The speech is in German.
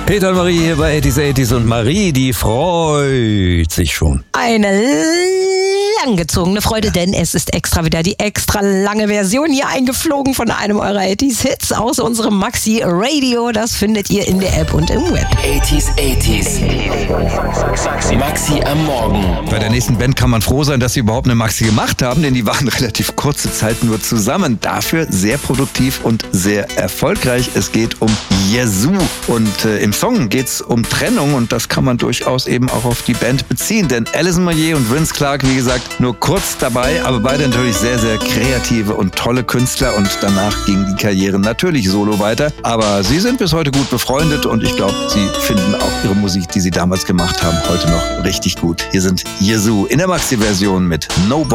Peter und Marie hier bei 80s und Marie, die freut sich schon. Eine langgezogene Freude, denn es ist extra wieder die extra lange Version hier eingeflogen von einem eurer 80s-Hits aus unserem Maxi Radio. Das findet ihr in der App und im Web. 80s. Maxi am Morgen. Bei der nächsten Band kann man froh sein, dass sie überhaupt eine Maxi gemacht haben, denn die waren relativ kurze Zeit nur zusammen. Dafür sehr produktiv und sehr erfolgreich. Es geht um Yazoo und im Song geht's um Trennung und das kann man durchaus eben auch auf die Band beziehen, denn Alison Moyet und Vince Clarke, wie gesagt, nur kurz dabei, aber beide natürlich sehr, sehr kreative und tolle Künstler und danach ging die Karriere natürlich solo weiter, aber sie sind bis heute gut befreundet und ich glaube, sie finden auch ihre Musik, die sie damals gemacht haben, heute noch richtig gut. Hier sind Yazoo in der Maxi-Version mit No